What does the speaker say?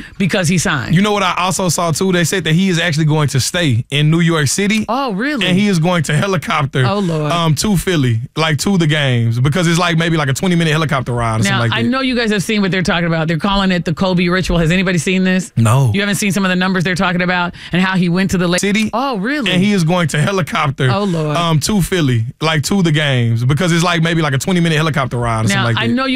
because he signed. You know what I also saw too? They said that he is actually going to stay in New York City. Oh, really? And he is going to helicopter to Philly, like to the games, because it's like maybe like a 20-minute helicopter ride or something like that. I know you guys have seen what they're talking about. They're calling it the Kobe ritual. Has anybody seen this? No. You haven't seen some of the numbers they're talking about and how he went to the city? Oh, really? And he is going to helicopter to Philly, like to the games, because it's like maybe like a 20-minute helicopter ride or something like that. I know you